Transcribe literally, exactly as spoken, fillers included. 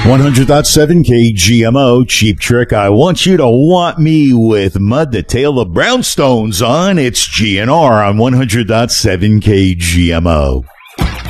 one hundred point seven K G M O, Cheap Trick. I want you to want me with Mud, the Tale of Brownstones on. It's G N R on one hundred point seven K G M O.